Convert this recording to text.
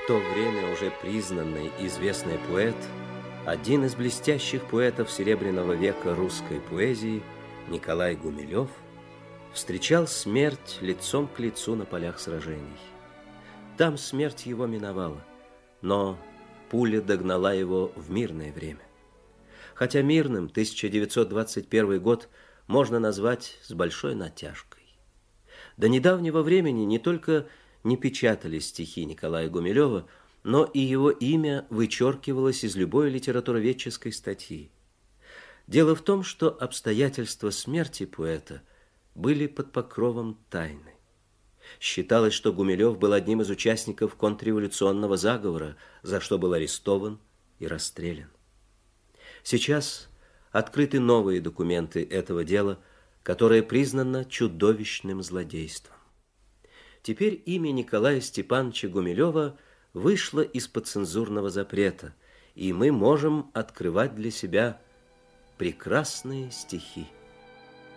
то время уже признанный и известный поэт, один из блестящих поэтов Серебряного века русской поэзии Николай Гумилев встречал смерть лицом к лицу на полях сражений. Там смерть его миновала, но пуля догнала его в мирное время. Хотя мирным 1921 год можно назвать с большой натяжкой. До недавнего времени не только не печатались стихи Николая Гумилева, но и его имя вычеркивалось из любой литературоведческой статьи. Дело в том, что обстоятельства смерти поэта были под покровом тайны. Считалось, что Гумилев был одним из участников контрреволюционного заговора, за что был арестован и расстрелян. Сейчас открыты новые документы этого дела, которое признано чудовищным злодейством. Теперь имя Николая Степановича Гумилева вышло из-под цензурного запрета, и мы можем открывать для себя прекрасные стихи.